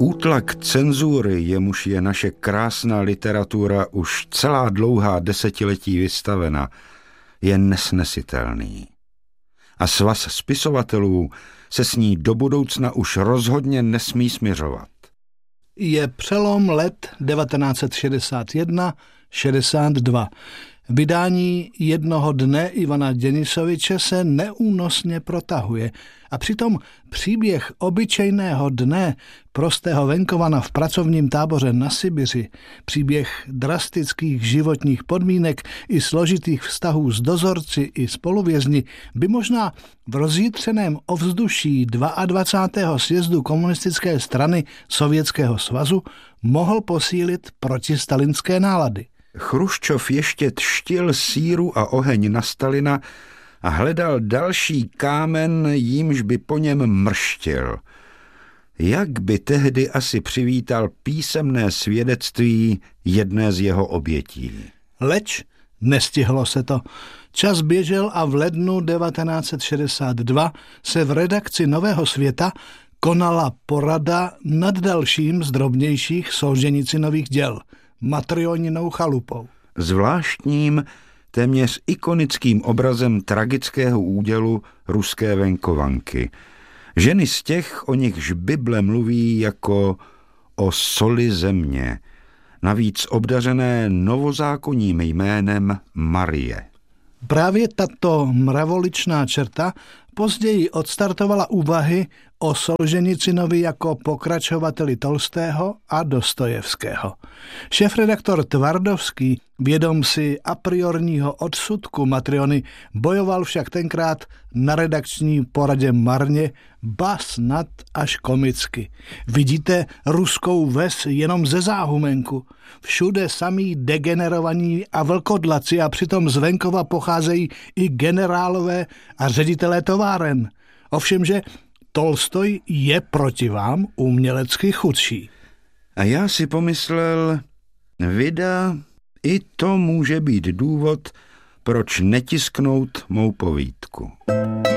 Útlak cenzury, jemuž je naše krásná literatura už celá dlouhá desetiletí vystavena, je nesnesitelný. A svaz spisovatelů se s ní do budoucna už rozhodně nesmí smiřovat. Je přelom let 1961-62. Vydání Jednoho dne Ivana Denisoviče se neúnosně protahuje a přitom příběh obyčejného dne prostého venkovana v pracovním táboře na Sibiři, příběh drastických životních podmínek i složitých vztahů s dozorci i spoluvězni by možná v rozjitřeném ovzduší 22. sjezdu komunistické strany Sovětského svazu mohl posílit protistalinské nálady. Chruščov ještě třtil síru a oheň na Stalina a hledal další kámen, jímž by po něm mrštil. Jak by tehdy asi přivítal písemné svědectví jedné z jeho obětí? Leč nestihlo se to. Čas běžel a v lednu 1962 se v redakci Nového světa konala porada nad dalším z drobnějších Solženicinových děl – Matrioninou chalupou. Zvláštním, téměř ikonickým obrazem tragického údělu ruské venkovanky. Ženy z těch, o nichž Bible mluví jako o soli země, navíc obdařené novozákonním jménem Marie. Právě tato mravoličná čerta později odstartovala úvahy o Solženicinovi jako pokračovateli Tolstého a Dostojevského. Šéfredaktor Tvardovský, vědom si a priorního odsudku Matriony, bojoval však tenkrát na redakční poradě marně, ba snad až komicky. Vidíte ruskou ves jenom ze záhumenku. Všude samí degenerovaní a vlkodlaci a přitom z venkova pocházejí i generálové a ředitelé továren. Ovšemže Tolstoj je proti vám umělecky chudší. A já si pomyslel, vida, i to může být důvod, proč netisknout mou povídku.